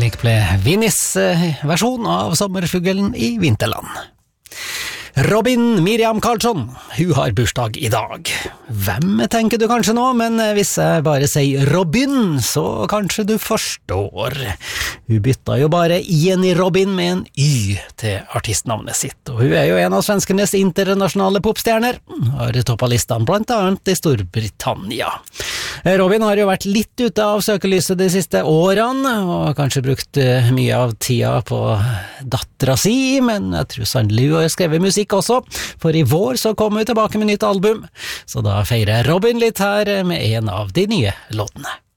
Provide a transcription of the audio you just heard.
Slik ble Vinnis versjon av Sommerfuglen i Vinterland. Robin Miriam Karlsson, hun har bursdag i dag. Hvem tenker du kanskje nå, men hvis jeg bare sier Robin, så kanskje du forstår. Hun bytta jo bare i-en i Robin med en y til artistnavnet sitt, og hun er jo en av svenskenes internasjonale popstjerner, har toppet listene blant annet i Storbritannia. Robin har jo vært litt ute av søkelyset de siste årene, og kanskje brukt mye av tida på dattera si, men jeg tror sannelig hun har skrevet musikk også, for i vår så kom hun tilbake med nytt album, så da feirer Robin litt her med en av de nye låtene.